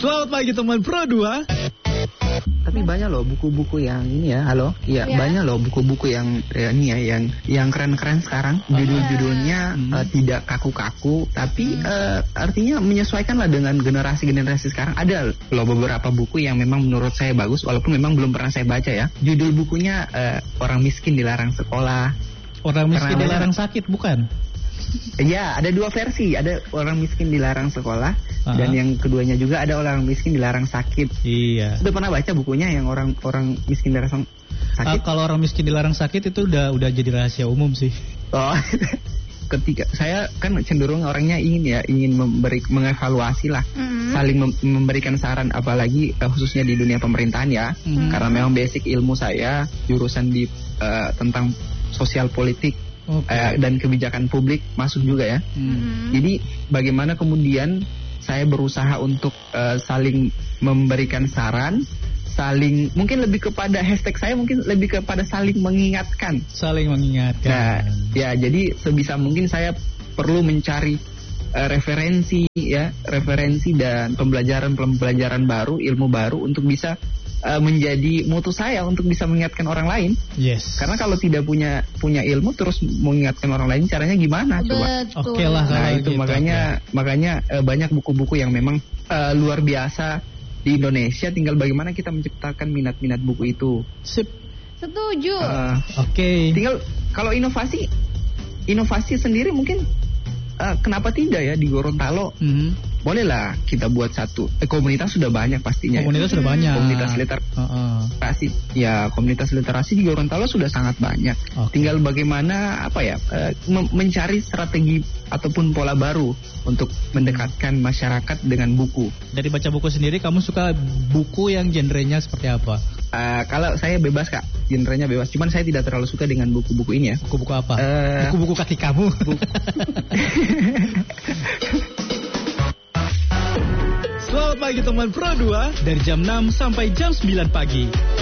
Selamat pagi teman Pro 2. Tapi banyak loh buku-buku yang ini ya, halo? Iya, Ya. banyak loh buku-buku yang ini ya, yang keren-keren sekarang. Judul-judulnya tidak kaku-kaku, tapi artinya menyesuaikan lah dengan generasi-generasi sekarang. Ada loh beberapa buku yang memang menurut saya bagus, walaupun memang belum pernah saya baca ya. Judul bukunya Orang Miskin Dilarang Sekolah. Orang miskin Karena- dilarang sakit, bukan? Ya, ada dua versi. Ada Orang Miskin Dilarang Sekolah, dan yang keduanya juga ada Orang Miskin Dilarang Sakit. Iya. Udah pernah baca bukunya yang orang miskin dilarang sakit? Kalau orang miskin dilarang sakit itu udah jadi rahasia umum sih. Oh, ketika saya kan cenderung orangnya ingin mengevaluasi lah, saling memberikan saran, apalagi khususnya di dunia pemerintahan ya, karena memang basic ilmu saya jurusan di tentang sosial politik. Dan kebijakan publik masuk juga ya. Jadi bagaimana kemudian saya berusaha untuk saling memberikan saran, saling mungkin lebih kepada hashtag saya mungkin lebih kepada saling mengingatkan. Saling mengingatkan. Nah, ya jadi sebisa mungkin saya perlu mencari referensi dan pembelajaran baru, ilmu baru untuk bisa menjadi mutu saya untuk bisa mengingatkan orang lain. Yes. Karena kalau tidak punya ilmu terus mengingatkan orang lain, caranya gimana? Coba. Oke lah. Nah kalau itu gitu. makanya banyak buku-buku yang memang luar biasa di Indonesia. Tinggal bagaimana kita menciptakan minat-minat buku itu. Sip. Setuju. Oke. Tinggal kalau inovasi sendiri mungkin kenapa tidak ya di Gorontalo? Bolehlah kita buat satu. Komunitas sudah banyak pastinya. Komunitas sudah banyak. Komunitas literasi. Ya, komunitas literasi di Gorontalo sudah sangat banyak. Tinggal bagaimana mencari strategi ataupun pola baru untuk mendekatkan masyarakat dengan buku. Dari baca buku sendiri, kamu suka buku yang genrenya seperti apa? Kalau saya bebas Kak, genrenya bebas. Cuman saya tidak terlalu suka dengan buku-buku ini ya. Buku-buku apa? Buku-buku kaki kamu. Selamat pagi teman Pro 2 dari jam 6 sampai jam 9 pagi.